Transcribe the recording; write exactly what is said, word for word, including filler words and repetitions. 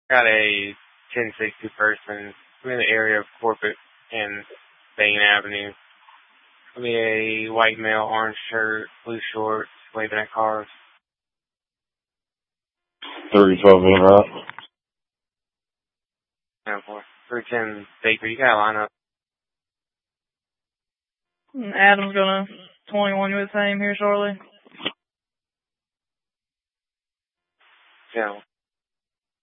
Got a ten sixty person. I'm in the area of Corporate and Bain Avenue. Give me a white male, orange shirt, blue shorts, waving at cars. three twelve in right. ten four. three ten Baker, you gotta line up. Adam's gonna twenty-one with the same here shortly. Yeah.